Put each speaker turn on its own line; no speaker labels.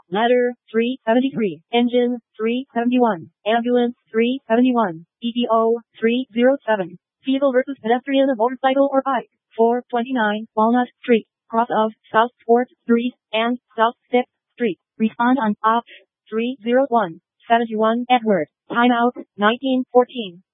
Ladder 373. Engine 371. Ambulance 371. ETO 307. Vehicle versus pedestrian, motorcycle or bike. 429 Walnut Street, cross of South 4th Street and South 6th Street. Respond on OPT 301. 71 Edward. Timeout 1914.